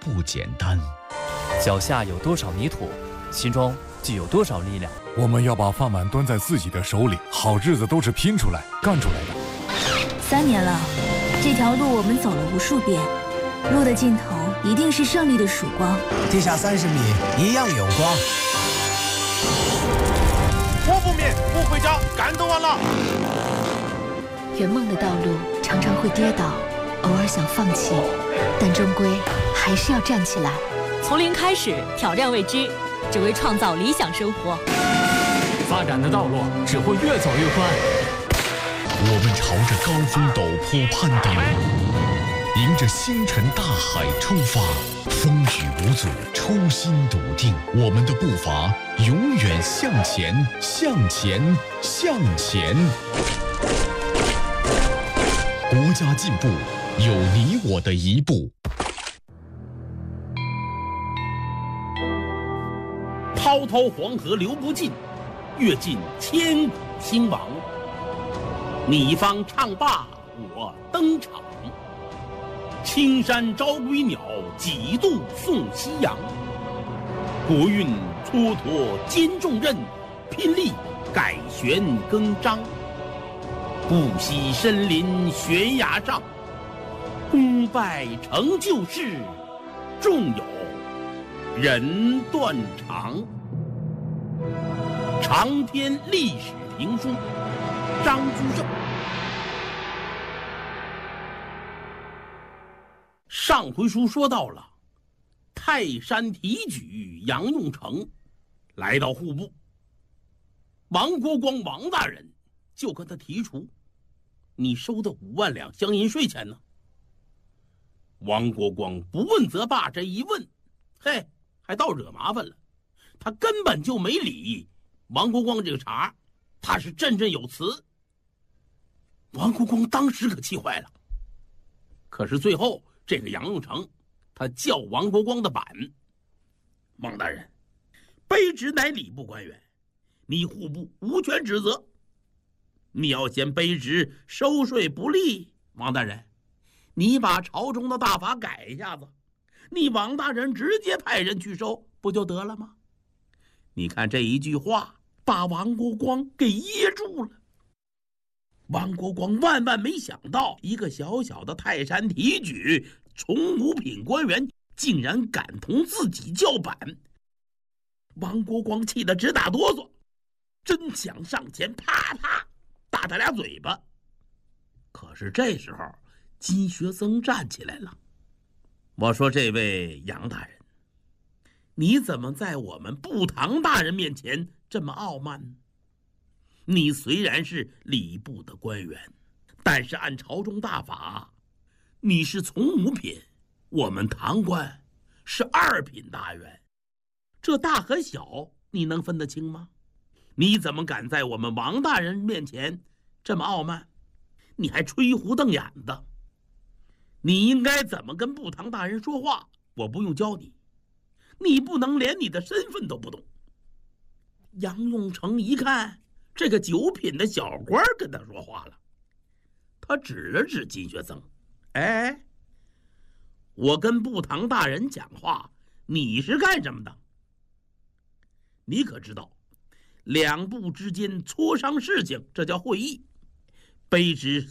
不简单。 脚下有多少泥土，心中就有多少力量。 我们要把饭碗端在自己的手里，好日子都是拼出来、干出来的。 3年了，这条路我们走了无数遍，路的尽头一定是胜利的曙光。 地下30米一样有光。 我不免不回家，干都完了。 圆梦的道路常常会跌倒，偶尔想放弃，但终归还是要站起来。 从零开始，挑战未知，只为创造理想生活。 发展的道路只会越走越宽。 我们朝着高峰陡坡攀登，迎着星辰大海出发，风雨无阻，初心笃定，我们的步伐永远向前，向前，向前。国家进步，有你我的一步。 滔滔黄河流不尽，阅尽千古兴亡。你方唱罢我登场，青山招归鸟，几度送夕阳。国运蹉跎肩重任，拼力改弦更张。不惜身临悬崖上，功败成就事，纵有人断肠。长篇历史评书，张居正。上回书说到了，泰山提举杨用成来到户部，王国光王大人就跟他提出，你收的5万两乡银税钱呢？王国光不问则罢，这一问，嘿，还倒惹麻烦了。他根本就没理王国光这个茬，他是振振有词。王国光当时可气坏了。可是最后这个杨用成他叫王国光的板，王大人，卑职乃礼部官员，你户部无权指责。你要嫌卑职收税不利，王大人，你把朝中的大法改一下子，你王大人直接派人去收不就得了吗？你看这一句话把王国光给噎住了。王国光万万没想到，一个小小的泰山提举从5品官员竟然敢同自己叫板。王国光气得直打哆嗦，真想上前啪啪打他俩嘴巴。可是这时候金学僧站起来了，我说，这位杨大人，你怎么在我们步堂大人面前这么傲慢？你虽然是礼部的官员，但是按朝中大法，你是从5品，我们堂官是2品大员，这大和小你能分得清吗？你怎么敢在我们王大人面前这么傲慢？你还吹胡瞪眼的。你应该怎么跟步堂大人说话，我不用教你，你不能连你的身份都不懂。杨用成一看这个9品的小官跟他说话了，他指了指金学僧，哎，我跟步堂大人讲话，你是干什么的？你可知道2部之间磋商事情，这叫会议，卑职